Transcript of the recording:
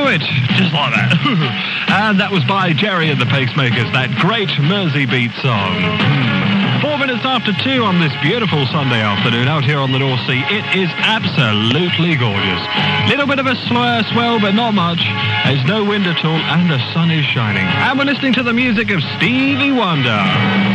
do it, just like that. And that was by Jerry and the Pacemakers, that great Mersey beat song. 4 minutes after 2 on this beautiful Sunday afternoon out here on the North Sea. It is absolutely gorgeous. Little bit of a swell, but not much. There's no wind at all, and the sun is shining. And we're listening to the music of Stevie Wonder.